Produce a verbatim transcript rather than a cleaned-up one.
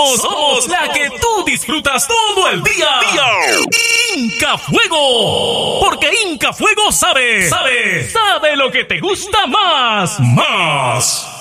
Somos, somos la que tú disfrutas todo el día. Inca Fuego. Porque Inca Fuego sabe, sabe, sabe lo que te gusta más. Más.